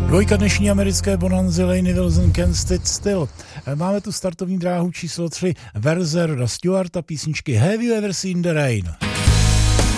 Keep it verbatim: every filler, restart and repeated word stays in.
Dvojka dnešní americké bonanzy Lainey Wilson Can't Sit Still. Máme tu startovní dráhu číslo tři verze Roda Stewarta písničky Have You Ever Seen the Rain?